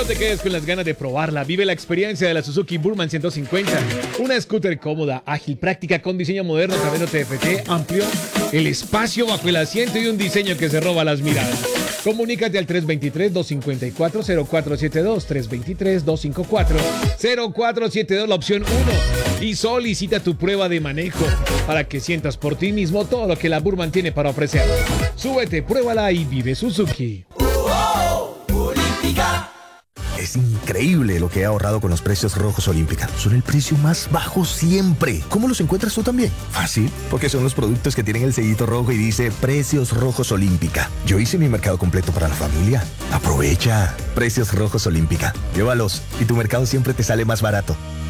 No te quedes con las ganas de probarla. Vive la experiencia de la Suzuki Burman 150. Una scooter cómoda, ágil, práctica, con diseño moderno, camino TFT, amplio, el espacio bajo el asiento y un diseño que se roba las miradas. Comunícate al 323-254-0472, 323-254-0472, la opción 1. Y solicita tu prueba de manejo para que sientas por ti mismo todo lo que la Burman tiene para ofrecer. Súbete, pruébala y vive Suzuki. Es increíble lo que he ahorrado con los precios rojos Olímpica. Son el precio más bajo siempre. ¿Cómo los encuentras tú también? Fácil, porque son los productos que tienen el sellito rojo y dice Precios Rojos Olímpica. Yo hice mi mercado completo para la familia. Aprovecha. Precios Rojos Olímpica. Llévalos y tu mercado siempre te sale más barato.